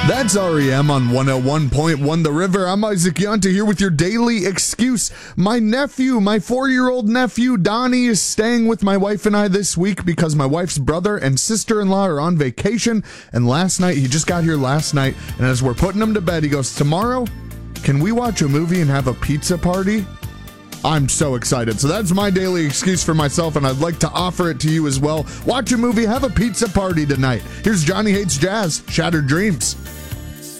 That's REM on 101.1 The River. I'm Isaac Yanta here with your daily excuse. My 4-year-old nephew, Donnie, is staying with my wife and I this week because my wife's brother and sister-in-law are on vacation. And he just got here last night, and as we're putting him to bed, he goes, "Tomorrow, can we watch a movie and have a pizza party?" I'm so excited. So that's my daily excuse for myself, and I'd like to offer it to you as well. Watch a movie, have a pizza party tonight. Here's Johnny Hates Jazz, Shattered Dreams.